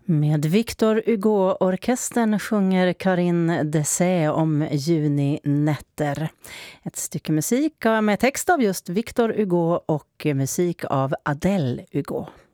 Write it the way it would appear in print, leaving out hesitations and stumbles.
Med Victor Hugo-orkestern sjunger Karin Dessé om juninätter. Ett stycke musik med text av just Victor Hugo och musik av Adele Hugo.